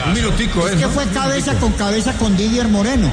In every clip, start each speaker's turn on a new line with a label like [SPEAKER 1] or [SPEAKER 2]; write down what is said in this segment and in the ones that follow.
[SPEAKER 1] Un minutico,
[SPEAKER 2] es que fue cabeza con cabeza con Didier Moreno,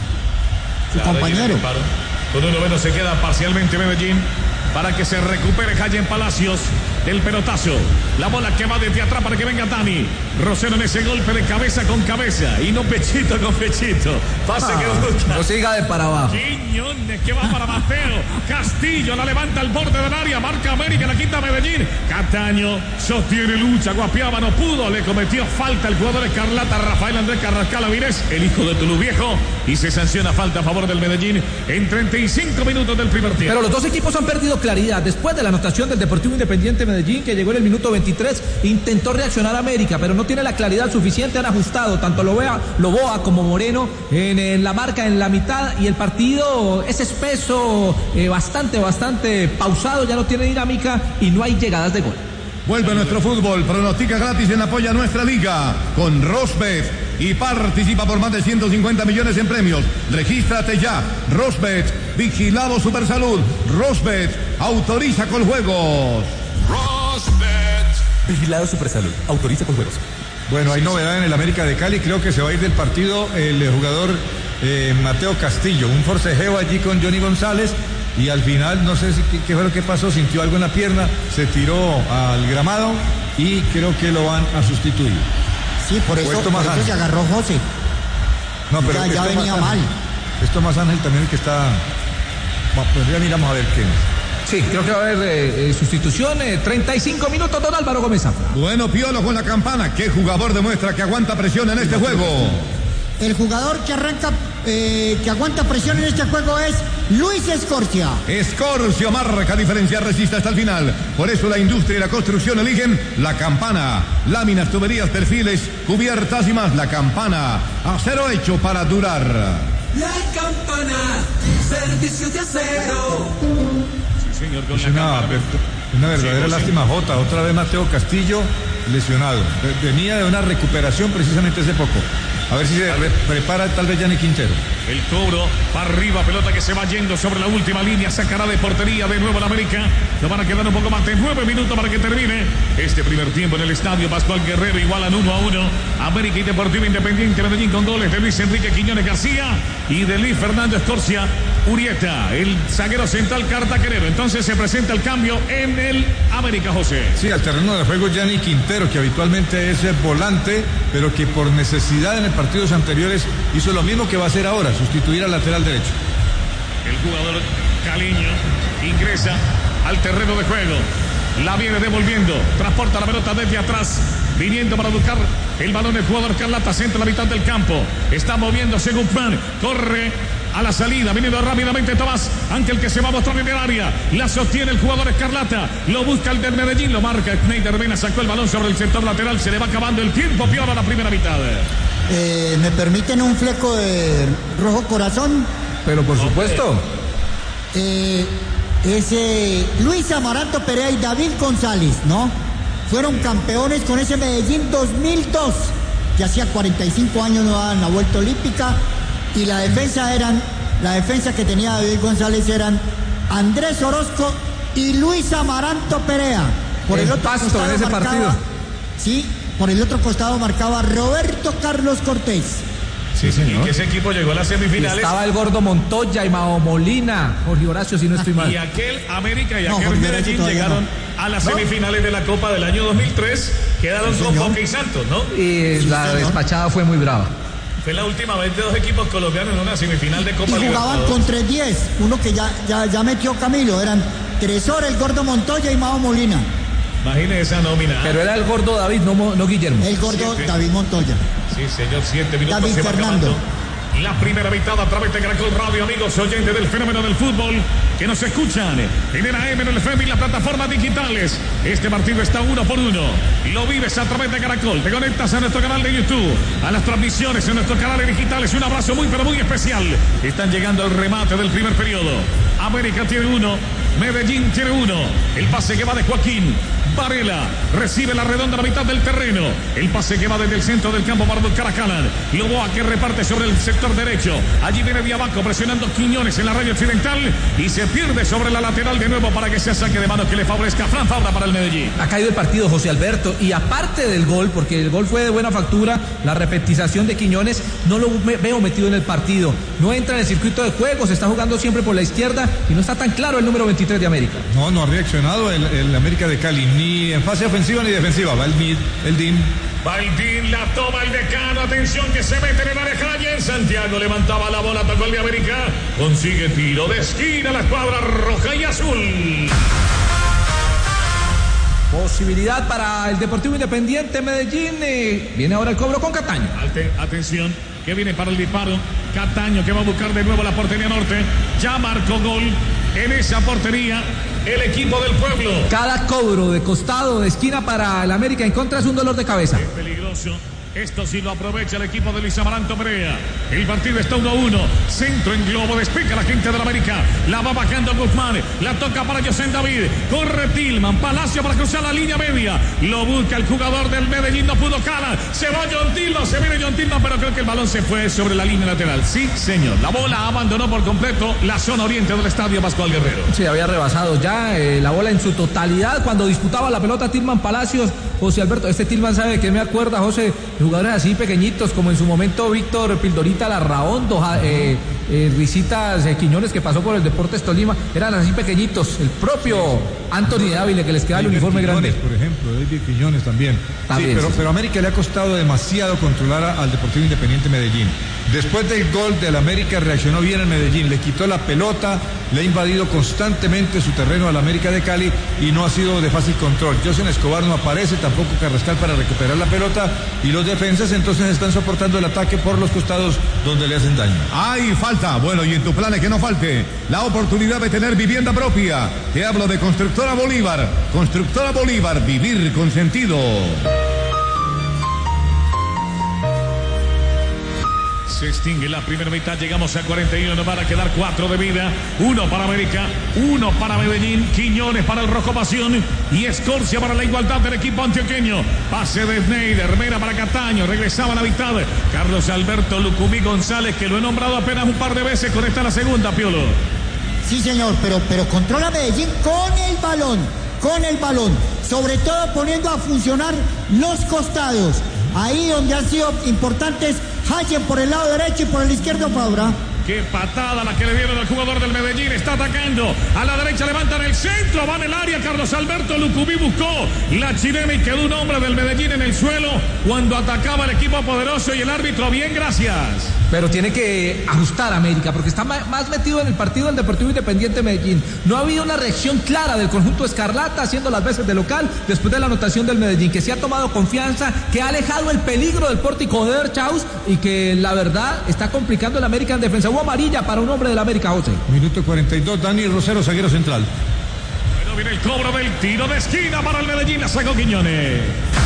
[SPEAKER 2] su compañero.
[SPEAKER 3] Con uno menos se queda parcialmente Medellín para que se recupere Jayen Palacios del pelotazo. La bola que va desde atrás para que venga Dani Rosero en ese golpe de cabeza con cabeza y no pechito con pechito. Pase que gusta.
[SPEAKER 4] No siga de para abajo.
[SPEAKER 3] Quiñones que va para Mateo Castillo, la levanta al borde del área, marca América, la quita Medellín. Cataño sostiene lucha, guapiaba, no pudo, le cometió falta el jugador escarlata Rafael Andrés Carrascal Avilés, el hijo de Tulú Viejo, y se sanciona falta a favor del Medellín en 35 minutos del primer tiempo.
[SPEAKER 4] Pero los dos equipos han perdido claridad. Después de la anotación del Deportivo Independiente Medellín, que llegó en el minuto 23, intentó reaccionar América, pero no tiene la claridad suficiente. Han ajustado tanto Loboa como Moreno en la marca en la mitad, y el partido es espeso, bastante pausado, ya no tiene dinámica y no hay llegadas de gol.
[SPEAKER 1] Vuelve nuestro fútbol, pronostica gratis en Apoya Nuestra Liga con Rosbet y participa por más de 150 millones en premios. Regístrate ya. Rosbet, vigilado Supersalud. Rosbet, autoriza con juegos.
[SPEAKER 5] Rosbet, vigilado Supersalud, autoriza con juegos.
[SPEAKER 6] Bueno, hay novedad en el América de Cali. Creo que se va a ir del partido el jugador Mateo Castillo. Un forcejeo allí con Johnny González. Y al final, no sé qué fue lo que pasó, sintió algo en la pierna, se tiró al gramado y creo que lo van a sustituir.
[SPEAKER 2] Sí, por eso se agarró José.
[SPEAKER 6] No, pero
[SPEAKER 2] ya venía mal.
[SPEAKER 6] Es Tomás Ángel también el que está. Bueno, pues ya miramos a ver qué.
[SPEAKER 4] Sí, creo que va a haber sustitución. 35 minutos, don Álvaro Gómez Zafra.
[SPEAKER 1] Bueno, Piolo con la campana. ¿Qué jugador demuestra que aguanta presión en este juego?
[SPEAKER 2] El jugador que aguanta presión en este juego es Luis Escorcia.
[SPEAKER 1] Escorcia marca diferencia, resiste hasta el final. Por eso la industria y la construcción eligen la campana. Láminas, tuberías, perfiles, cubiertas y más. La campana, acero hecho para durar.
[SPEAKER 5] La campana, servicios de acero.
[SPEAKER 3] Sí, señor, con
[SPEAKER 6] es una verdadera lástima, Jota. Otra vez Mateo Castillo lesionado. Venía de una recuperación precisamente hace poco. A ver si se prepara tal vez Gianni Quintero.
[SPEAKER 3] El cobro para arriba, pelota que se va yendo sobre la última línea, sacará de portería de nuevo la América. Nos van a quedar un poco más de 9 minutos para que termine este primer tiempo en el estadio. Pascual Guerrero igualan 1-1. América y Deportivo Independiente Medellín con goles de Luis Enrique Quiñones García y de Luis Fernando Escorcia Urieta, el zaguero central cartaquerero. Entonces se presenta el cambio en el América, José.
[SPEAKER 6] Sí, al terreno de juego Gianni Quintero, que habitualmente es volante, pero que por necesidad en partidos anteriores hizo lo mismo que va a hacer ahora, sustituir al lateral derecho.
[SPEAKER 3] El jugador Caliño ingresa al terreno de juego, la viene devolviendo, transporta la pelota desde atrás, viniendo para buscar el balón el jugador Carlata, centra la mitad del campo, está moviéndose Guzmán, corre a la salida, viniendo rápidamente Tomás Ángel, que se va a mostrar en el área, la sostiene el jugador Escarlata, lo busca el del Medellín, lo marca Schneider Mena, sacó el balón sobre el sector lateral, se le va acabando el tiempo, peor a la primera mitad.
[SPEAKER 2] ¿Me permiten un fleco de rojo corazón?
[SPEAKER 4] Pero por supuesto.
[SPEAKER 2] Luis Amaranto Perea y David González, ¿no? Fueron campeones con ese Medellín 2002, que hacía 45 años no daban la vuelta olímpica, y la defensa que tenía David González eran Andrés Orozco y Luis Amaranto Perea.
[SPEAKER 4] Por el otro costado en ese partido.
[SPEAKER 2] Sí, por el otro costado marcaba Roberto Carlos Cortés.
[SPEAKER 3] Sí, señor. Y que ese equipo llegó a las semifinales.
[SPEAKER 4] Estaba el Gordo Montoya y Mao Molina, Jorge Horacio, si no estoy mal.
[SPEAKER 3] Y aquel América y aquel Medellín llegaron a las semifinales de la Copa del año 2003. Quedaron con Boca y Santos, ¿no?
[SPEAKER 4] Y la despachada fue muy brava.
[SPEAKER 3] Fue la última vez de dos equipos colombianos en una semifinal de Copa.
[SPEAKER 2] Y jugaban con 3-10, uno que ya metió Camilo, eran Tresor, el Gordo Montoya y Mao Molina.
[SPEAKER 3] Imagínese esa nómina.
[SPEAKER 4] Pero era el Gordo David, no Guillermo.
[SPEAKER 2] El Gordo David Montoya.
[SPEAKER 3] Sí, señor, 7 minutos.
[SPEAKER 2] David Fernando.
[SPEAKER 3] La primera mitad a través de Caracol Radio, amigos oyentes del fenómeno del fútbol que nos escuchan en el AM, en el FM y las plataformas digitales. Este partido está 1-1. Lo vives a través de Caracol. Te conectas a nuestro canal de YouTube, a las transmisiones en nuestros canales digitales. Un abrazo muy, pero muy especial. Están llegando al remate del primer periodo. América tiene 1, Medellín tiene 1. El pase que va de Joaquín. Varela recibe la redonda a la mitad del terreno. El pase que va desde el centro del campo para buscar a Calan. Loboa que reparte sobre el sector derecho. Allí viene Diabaco presionando Quiñones en la raya occidental y se pierde sobre la lateral de nuevo para que sea saque de mano que le favorezca a Fran Fabra para el Medellín.
[SPEAKER 4] Ha caído el partido, José Alberto, y aparte del gol, porque el gol fue de buena factura, la repetización de Quiñones no lo veo metido en el partido. No entra en el circuito de juego, se está jugando siempre por la izquierda y no está tan claro el número 23 de América.
[SPEAKER 6] No ha reaccionado el América de Cali, ni en fase ofensiva ni defensiva. Va el DIN.
[SPEAKER 3] Baldín la toma el decano, atención que se mete en el área. En Santiago levantaba la bola, tocó el de América, consigue tiro de esquina la escuadra roja y azul.
[SPEAKER 4] Posibilidad para el Deportivo Independiente Medellín. Viene ahora el cobro con Cataño.
[SPEAKER 3] Atención, que viene para el disparo. Cataño que va a buscar de nuevo la portería norte. Ya marcó gol en esa portería el equipo del pueblo.
[SPEAKER 4] Cada cobro de costado, de esquina para el América en contra es un dolor de cabeza.
[SPEAKER 3] Es peligroso. Esto sí lo aprovecha el equipo de Luis Amaranto Perea. El partido está 1-1. Centro en globo. Despeja la gente de la América. La va bajando Guzmán. La toca para José David. Corre Tillman. Palacio para cruzar la línea media. Lo busca el jugador del Medellín. No pudo Cala. Se va John Tillman. Se viene John Tillman. Pero creo que el balón se fue sobre la línea lateral. Sí, señor. La bola abandonó por completo la zona oriente del estadio Pascual Guerrero.
[SPEAKER 4] Sí, había rebasado ya la bola en su totalidad. Cuando disputaba la pelota Tillman Palacios. José Alberto, este Tillman sabe de qué me acuerda, José. Jugadores así pequeñitos como en su momento Víctor Pildorita Larraondo, Risitas Quiñones que pasó por el Deportes Tolima, eran así pequeñitos. El propio Anthony Dávila que les queda el uniforme
[SPEAKER 6] Quiñones,
[SPEAKER 4] grande.
[SPEAKER 6] por ejemplo, David Quiñones también. Sí, pero América le ha costado demasiado controlar al Deportivo Independiente Medellín. Después del gol del América reaccionó bien el Medellín, le quitó la pelota, le ha invadido constantemente su terreno al América de Cali y no ha sido de fácil control. Josen Escobar no aparece, tampoco Carrascal para recuperar la pelota y los defensas entonces están soportando el ataque por los costados donde le hacen daño.
[SPEAKER 1] Hay falta. Bueno, y en tu plan es que no falte la oportunidad de tener vivienda propia. Te hablo de Constructora Bolívar. Constructora Bolívar, vivir con sentido.
[SPEAKER 3] Se extingue la primera mitad, llegamos a 41, nos van a quedar 4 de vida, 1 para América, 1 para Medellín, Quiñones para el Rojo Pasión y Escorcia para la igualdad del equipo antioqueño. Pase de Schneider, Mera para Cataño, regresaba a la mitad, Carlos Alberto Lucumí González, que lo he nombrado apenas un par de veces, con esta la segunda, Piolo.
[SPEAKER 2] Sí, señor, pero controla Medellín con el balón, sobre todo poniendo a funcionar los costados, ahí donde han sido importantes Hayen por el lado derecho y por el izquierdo Fabra.
[SPEAKER 3] Qué patada la que le dieron al jugador del Medellín. Está atacando. A la derecha levantan el centro. Va en el área. Carlos Alberto Lucumí buscó la chilena y quedó un hombre del Medellín en el suelo cuando atacaba el equipo poderoso y el árbitro. Bien, gracias.
[SPEAKER 4] Pero tiene que ajustar a América porque está más metido en el partido del Deportivo Independiente Medellín. No ha habido una reacción clara del conjunto escarlata haciendo las veces de local después de la anotación del Medellín, que se ha tomado confianza, que ha alejado el peligro del pórtico de Erchaus y que la verdad está complicando el América en defensa. Hubo amarilla para un hombre del América, José.
[SPEAKER 6] Minuto 42, Dani Rosero, zaguero central.
[SPEAKER 3] Bueno, viene el cobro del tiro de esquina para el Medellín, la sacó Quiñones.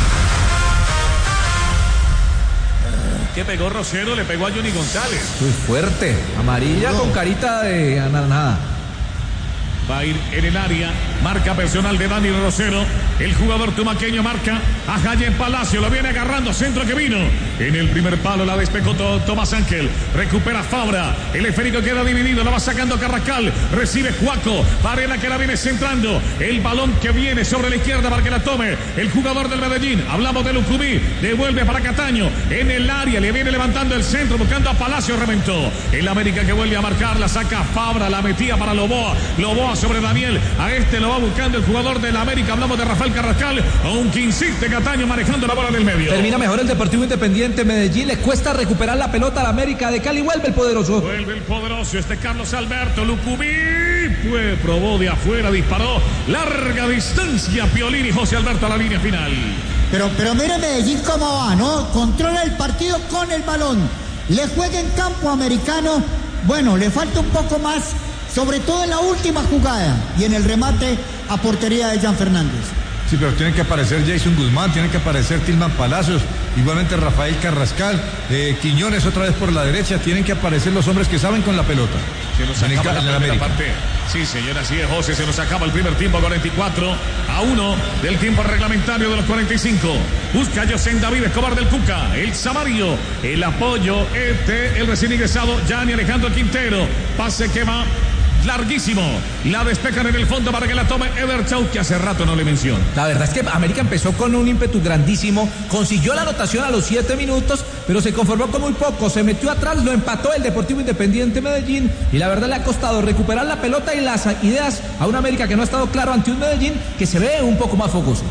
[SPEAKER 3] ¿Qué pegó Rosero? Le pegó a Johnny González.
[SPEAKER 4] Muy fuerte, amarilla con carita de anaranjada.
[SPEAKER 3] Va a ir en el área, marca personal de Dani Rosero. El jugador tumaqueño marca a Jayen Palacio, lo viene agarrando, centro que vino. En el primer palo la despejó Tomás Ángel. Recupera Fabra, el esférico queda dividido, la va sacando Carrascal. Recibe Juaco, Varela que la viene centrando. El balón que viene sobre la izquierda para que la tome el jugador del Medellín. Hablamos de Lucumí, devuelve para Cataño. En el área le viene levantando el centro, buscando a Palacio, reventó. El América que vuelve a marcar, la saca Fabra, la metía para Loboa. Loboa sobre Daniel, a este lo va buscando el jugador del América, hablamos de Rafael Carrascal, aunque insiste Cataño manejando la bola del medio.
[SPEAKER 4] Termina mejor el Deportivo Independiente Medellín, le cuesta recuperar la pelota al América de Cali, vuelve el poderoso.
[SPEAKER 3] Vuelve el poderoso, Carlos Alberto Lucumí, probó de afuera, disparó, larga distancia, Piolín y José Alberto a la línea final.
[SPEAKER 2] Pero mire Medellín cómo va, ¿no? Controla el partido con el balón, le juega en campo americano, bueno, le falta un poco más, sobre todo en la última jugada y en el remate a portería de Jan Fernández.
[SPEAKER 6] Sí, pero tienen que aparecer Jason Guzmán, tienen que aparecer Tilman Palacios, igualmente Rafael Carrascal, Quiñones otra vez por la derecha, tienen que aparecer los hombres que saben con la pelota.
[SPEAKER 3] Se nos acaba la primera parte. Sí, señora, así es, José, se nos acaba el primer tiempo, 44-1 del tiempo reglamentario de los 45. Busca José David Escobar del Cuca, el Samario, el apoyo el recién ingresado Gianni Alejandro Quintero, pase que va larguísimo, la despejan en el fondo para que la tome Everchau, que hace rato no le menciono.
[SPEAKER 4] La verdad es que América empezó con un ímpetu grandísimo, consiguió la anotación a los 7 minutos, pero se conformó con muy poco, se metió atrás, lo empató el Deportivo Independiente Medellín, y la verdad le ha costado recuperar la pelota y las ideas a un América que no ha estado claro ante un Medellín que se ve un poco más fogoso.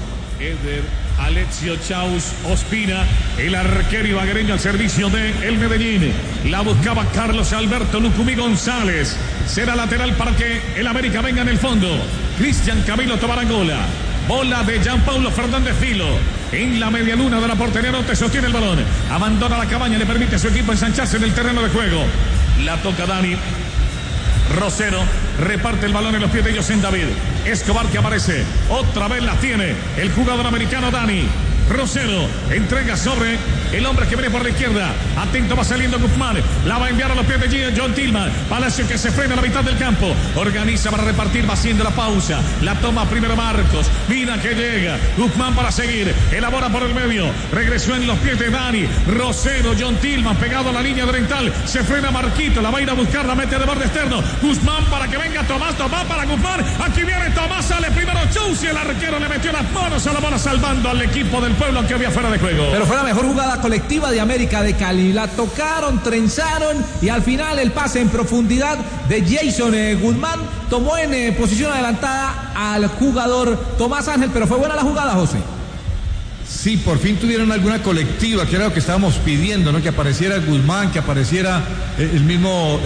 [SPEAKER 3] Alexio Chaus Ospina, el arquero ibaguereño al servicio de el Medellín. La buscaba Carlos Alberto Lucumí González. Será lateral para que el América venga en el fondo. Cristian Camilo Tobarangola. Bola de Gianpaulo Fernández Filo. En la media luna de la portería norte sostiene el balón. Abandona la cabaña, le permite a su equipo ensancharse en el terreno de juego. La toca Dani Rosero, reparte el balón en los pies de José David Escobar, que aparece, otra vez la tiene el jugador americano Dani Rosero, entrega sobre el hombre que viene por la izquierda, atento, va saliendo Guzmán, la va a enviar a los pies de John Tillman, Palacio que se frena a la mitad del campo, organiza para repartir, va haciendo la pausa, la toma primero Marcos, mira que llega, Guzmán para seguir, elabora por el medio, regresó en los pies de Dani Rosero, John Tillman pegado a la línea oriental, se frena Marquito, la va a ir a buscar, la mete de borde externo, Guzmán para que venga Tomás para Guzmán, aquí viene Tomás, sale primero Chausi, el arquero le metió las manos a la bola salvando al equipo del pueblo que había fuera de juego.
[SPEAKER 4] Pero fue la mejor jugada colectiva de América de Cali, la tocaron, trenzaron y al final el pase en profundidad de Jason Guzmán tomó en posición adelantada al jugador Tomás Ángel, pero fue buena la jugada, José.
[SPEAKER 6] Sí, por fin tuvieron alguna colectiva, que era lo que estábamos pidiendo, ¿no? Que apareciera Guzmán, que apareciera el mismo,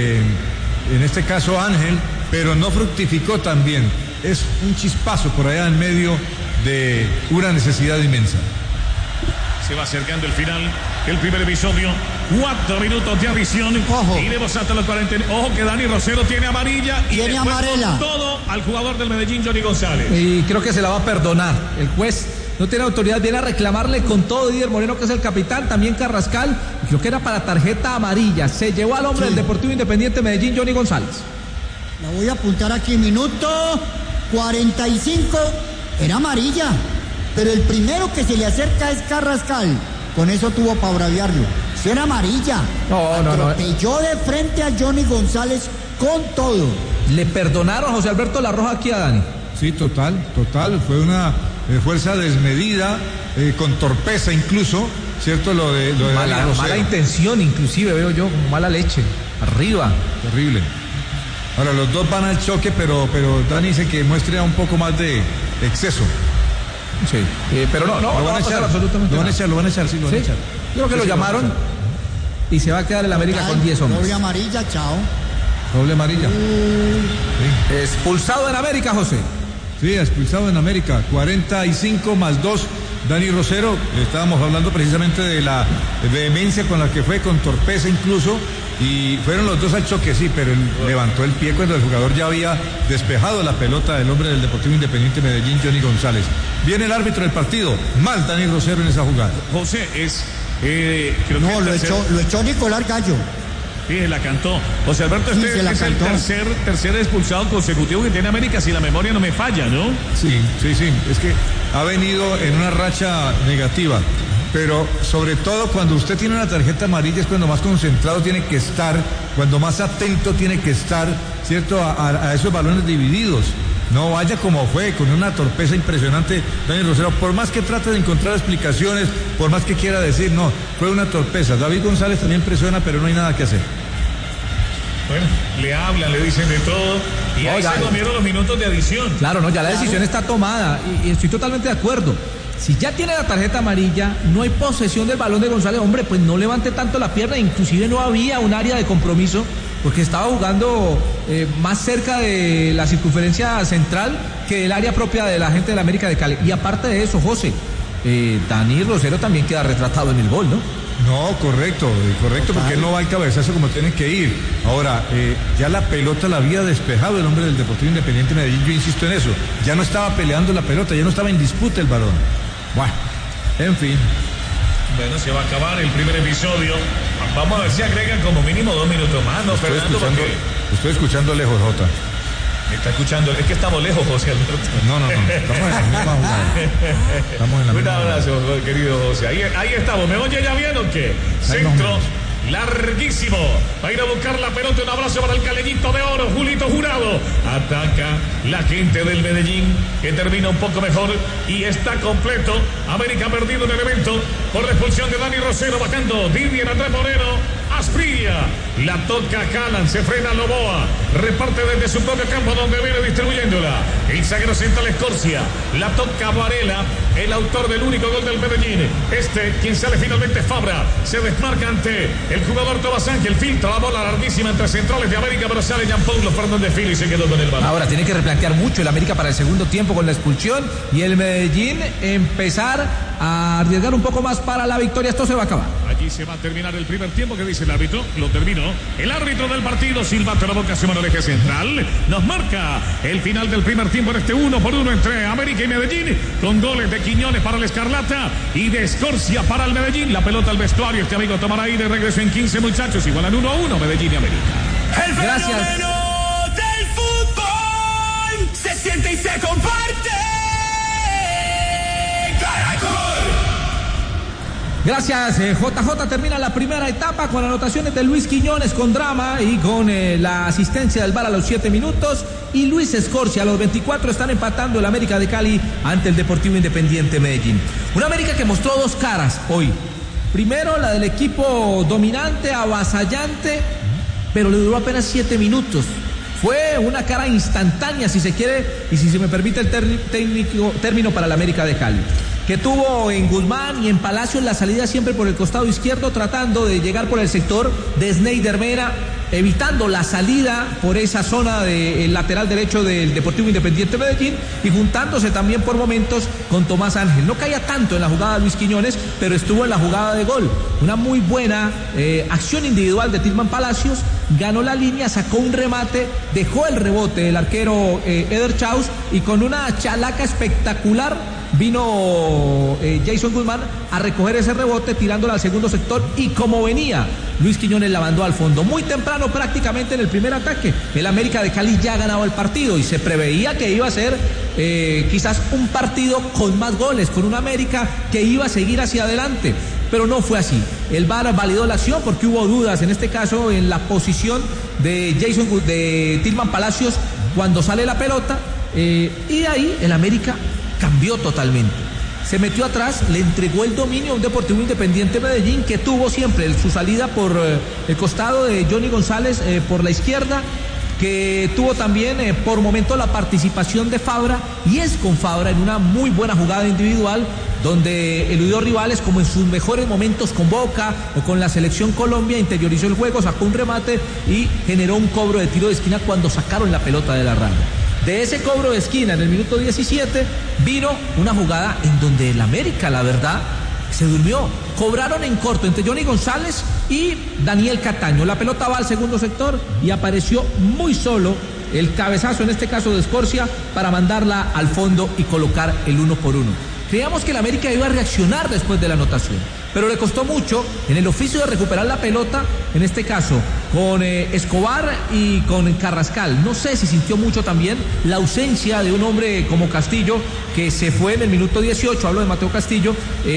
[SPEAKER 6] en este caso Ángel, pero no fructificó tan bien. Es un chispazo por allá en medio de una necesidad inmensa.
[SPEAKER 3] Se va acercando el final, el primer episodio, 4 minutos de adición.
[SPEAKER 2] Ojo.
[SPEAKER 3] Iremos hasta los 40. Ojo que Dani Rosero tiene amarilla y
[SPEAKER 2] tiene amarela.
[SPEAKER 3] Todo al jugador del Medellín, Johnny González.
[SPEAKER 4] Y creo que se la va a perdonar. El juez no tiene autoridad, viene a reclamarle con todo Didier Moreno, que es el capitán, también Carrascal, y creo que era para tarjeta amarilla. Se llevó al hombre del Deportivo Independiente Medellín, Johnny González.
[SPEAKER 2] La voy a apuntar aquí, minuto 45, era amarilla, pero el primero que se le acerca es Carrascal, con eso tuvo para braviarlo, eso era amarilla, atropelló de frente a Johnny González con todo.
[SPEAKER 4] Le perdonaron, José Alberto, la roja aquí a Dani.
[SPEAKER 6] Sí, total, fue una fuerza desmedida, con torpeza incluso, ¿cierto? Lo de
[SPEAKER 4] mala intención inclusive, veo yo, mala leche, arriba.
[SPEAKER 6] Terrible. Ahora, los dos van al choque, pero Dani dice que muestre un poco más de exceso.
[SPEAKER 4] Sí, pero no va a pasar absolutamente nada.
[SPEAKER 6] Lo van a echar.
[SPEAKER 4] Yo creo que lo llamaron y se va a quedar el América con 10 hombres.
[SPEAKER 2] Doble amarilla, chao.
[SPEAKER 6] Doble amarilla.
[SPEAKER 4] Sí. Expulsado en América, José.
[SPEAKER 6] Sí, expulsado en América. 45 más 2. Dani Rosero, estábamos hablando precisamente de la vehemencia con la que fue, con torpeza incluso, y fueron los dos al choque, sí, pero él levantó el pie cuando el jugador ya había despejado la pelota del hombre del Deportivo Independiente Medellín, Johnny González. Viene el árbitro del partido, mal Dani Rosero en esa jugada.
[SPEAKER 3] José,
[SPEAKER 2] lo echó Nicolás Gallo.
[SPEAKER 3] Sí, la cantó. José Alberto,
[SPEAKER 2] sí,
[SPEAKER 3] es el tercer expulsado consecutivo que tiene América, si la memoria no me falla, ¿no?
[SPEAKER 6] Sí, es que ha venido en una racha negativa, pero sobre todo cuando usted tiene una tarjeta amarilla es cuando más concentrado tiene que estar, cuando más atento tiene que estar, ¿cierto? A esos balones divididos. No vaya como fue, con una torpeza impresionante Dani Rosero, por más que trate de encontrar explicaciones, por más que quiera decir, no, fue una torpeza. David González también presiona, pero no hay nada que hacer.
[SPEAKER 3] Bueno, le hablan, le dicen de todo, y ahí se comieron los minutos de adición.
[SPEAKER 4] Claro, ya la decisión está tomada, y estoy totalmente de acuerdo. Si ya tiene la tarjeta amarilla, no hay posesión del balón de González, hombre, pues no levante tanto la pierna, inclusive no había un área de compromiso, porque estaba jugando más cerca de la circunferencia central que del área propia de la gente de la América de Cali. Y aparte de eso, José, Dani Rosero también queda retratado en el gol, ¿no?
[SPEAKER 6] No, correcto, porque él no va al cabezazo como tiene que ir. Ahora, ya la pelota la había despejado el hombre del Deportivo Independiente Medellín, yo insisto en eso. Ya no estaba peleando la pelota, ya no estaba en disputa el balón. Bueno, en fin.
[SPEAKER 3] Bueno, se va a acabar el primer episodio. Vamos a ver si agregan como mínimo 2 minutos más, ¿no, Fernando?
[SPEAKER 6] Estoy escuchando lejos, Jota.
[SPEAKER 3] Me está escuchando, es que estamos lejos, José Alberto.
[SPEAKER 6] No, estamos en la misma jugada.
[SPEAKER 3] Un abrazo, querido José. Ahí estamos, ¿me oye ya bien o qué? Centro larguísimo. Va a ir a buscar la pelota. Un abrazo para el caleñito de oro, Julito Jurado. Ataca la gente del Medellín, que termina un poco mejor y está completo. América ha perdido un elemento por la expulsión de Dani Rosero, bajando Didier Andrés Moreno. Asprilla, la toca Calan, se frena Loboa, reparte desde su propio campo donde viene distribuyéndola. El zaguero central Escorcia, la toca Varela, el autor del único gol del Medellín. Quien sale finalmente Fabra, se desmarca ante el jugador Tomás Ángel, filtra la bola larguísima entre centrales de América, pero sale Jean Paulo Fernández Filo y se quedó con el balón.
[SPEAKER 4] Ahora tiene que replantear mucho el América para el segundo tiempo con la expulsión y el Medellín empezar a arriesgar un poco más para la victoria. Esto se va a acabar.
[SPEAKER 3] Allí se va a terminar el primer tiempo. ¿Qué dice el árbitro? Lo terminó. El árbitro del partido, silbato la boca, Simón Eje Central, nos marca el final del primer tiempo en este 1-1 entre América y Medellín, con goles de Quiñones para el Escarlata y de Escorcia para el Medellín. La pelota al vestuario, este amigo tomará ahí de regreso en 15, muchachos. Igualan 1-1 Medellín y América.
[SPEAKER 7] El fenómeno del fútbol se siente y se comparte.
[SPEAKER 4] Gracias, JJ. Termina la primera etapa con anotaciones de Luis Quiñones con drama y con la asistencia del VAR a los 7 minutos. Y Luis Escorcia a los 24 están empatando el América de Cali ante el Deportivo Independiente Medellín. Una América que mostró dos caras hoy. Primero, la del equipo dominante, avasallante, pero le duró apenas 7 minutos. Fue una cara instantánea, si se quiere, y si se me permite el término para el América de Cali, que tuvo en Guzmán y en Palacios la salida siempre por el costado izquierdo, tratando de llegar por el sector de Sneider Mera, evitando la salida por esa zona del lateral derecho del Deportivo Independiente Medellín y juntándose también por momentos con Tomás Ángel. No caía tanto en la jugada de Luis Quiñones, pero estuvo en la jugada de gol. Una muy buena acción individual de Tilman Palacios, ganó la línea, sacó un remate, dejó el rebote del arquero Eder Chaus y con una chalaca espectacular vino Jason Guzmán a recoger ese rebote tirándolo al segundo sector y como venía Luis Quiñones la mandó al fondo. Muy temprano prácticamente en el primer ataque el América de Cali ya ganaba el partido y se preveía que iba a ser quizás un partido con más goles, con un América que iba a seguir hacia adelante, pero no fue así. El VAR validó la acción porque hubo dudas, en este caso en la posición de Tilman Palacios cuando sale la pelota y de ahí el América cambió totalmente. Se metió atrás, le entregó el dominio a un Deportivo Independiente Medellín que tuvo siempre su salida por el costado de Johnny González por la izquierda, que tuvo también por momento la participación de Fabra, y es con Fabra en una muy buena jugada individual donde eludió rivales como en sus mejores momentos con Boca o con la Selección Colombia, interiorizó el juego, sacó un remate y generó un cobro de tiro de esquina cuando sacaron la pelota de la raya. De ese cobro de esquina en el minuto 17 vino una jugada en donde el América, la verdad, se durmió. Cobraron en corto entre Johnny González y Daniel Cataño. La pelota va al segundo sector y apareció muy solo el cabezazo, en este caso de Escorcia, para mandarla al fondo y colocar el 1-1. Creíamos que el América iba a reaccionar después de la anotación, pero le costó mucho en el oficio de recuperar la pelota, en este caso con Escobar y con Carrascal. No sé si sintió mucho también la ausencia de un hombre como Castillo, que se fue en el minuto 18, hablo de Mateo Castillo,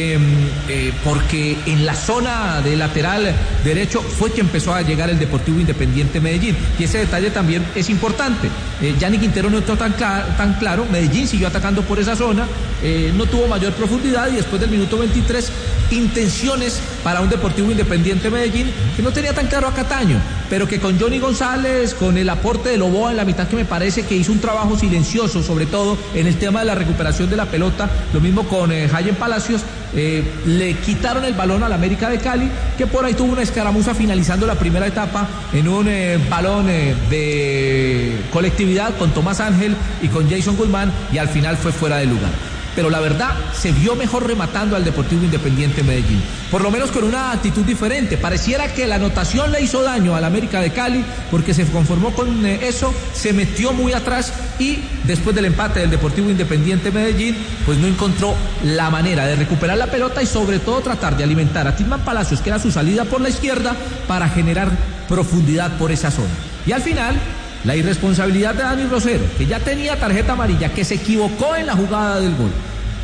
[SPEAKER 4] porque en la zona de lateral derecho fue que empezó a llegar el Deportivo Independiente Medellín, y ese detalle también es importante. Gianni Quintero no entró tan claro, Medellín siguió atacando por esa zona, no tuvo mayor profundidad, y después del minuto 23 intenciones para un Deportivo Independiente Medellín que no tenía tan claro a Cataño, pero que con Johnny González, con el aporte de Loboa en la mitad, que me parece que hizo un trabajo silencioso, sobre todo en el tema de la recuperación de la pelota, lo mismo con Jayen Palacios, le quitaron el balón al América de Cali, que por ahí tuvo una escaramuza finalizando la primera etapa en un balón de colectividad con Tomás Ángel y con Jason Guzmán, y al final fue fuera de lugar. pero la verdad se vio mejor rematando al Deportivo Independiente Medellín, por lo menos con una actitud diferente. Pareciera que la anotación le hizo daño al América de Cali, porque se conformó con eso, se metió muy atrás y después del empate del Deportivo Independiente Medellín, pues no encontró la manera de recuperar la pelota y sobre todo tratar de alimentar a Tilman Palacios, que era su salida por la izquierda, para generar profundidad por esa zona. Y al final, la irresponsabilidad de Dani Rosero, que ya tenía tarjeta amarilla, que se equivocó en la jugada del gol,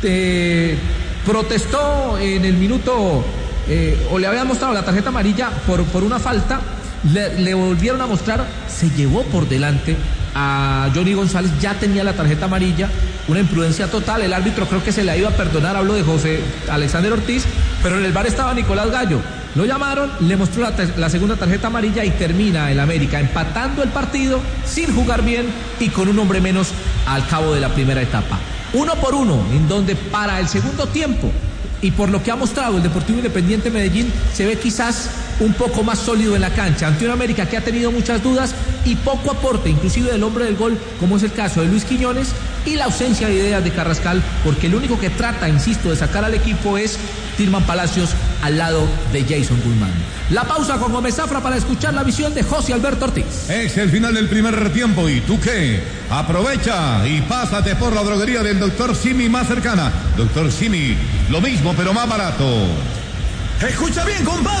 [SPEAKER 4] protestó en el minuto, o le habían mostrado la tarjeta amarilla por una falta, le volvieron a mostrar, se llevó por delante a Johnny González, ya tenía la tarjeta amarilla, una imprudencia total. El árbitro creo que se la iba a perdonar, hablo de José Alexander Ortiz, pero en el VAR estaba Nicolás Gallo. Lo llamaron, le mostró la segunda tarjeta amarilla y termina el América empatando el partido sin jugar bien y con un hombre menos al cabo de la primera etapa. 1-1, en donde para el segundo tiempo, y por lo que ha mostrado el Deportivo Independiente Medellín, se ve quizás un poco más sólido en la cancha, ante una América que ha tenido muchas dudas y poco aporte, inclusive del hombre del gol, como es el caso de Luis Quiñones, y la ausencia de ideas de Carrascal, porque el único que trata, insisto, de sacar al equipo es Tilman Palacios al lado de Jason Guzmán. La pausa con Gómez Zafra para escuchar la visión de José Alberto Ortiz.
[SPEAKER 1] Es el final del primer tiempo, ¿y tú qué? Aprovecha y pásate por la droguería del Dr. Simi más cercana. Dr. Simi, lo mismo pero más barato.
[SPEAKER 7] Escucha bien, compadre.